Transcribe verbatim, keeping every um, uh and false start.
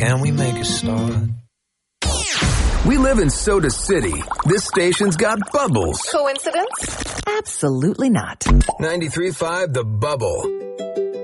Can we make a start? We live in Soda City. This station's got bubbles. Coincidence? Absolutely not. ninety-three point five The Bubble.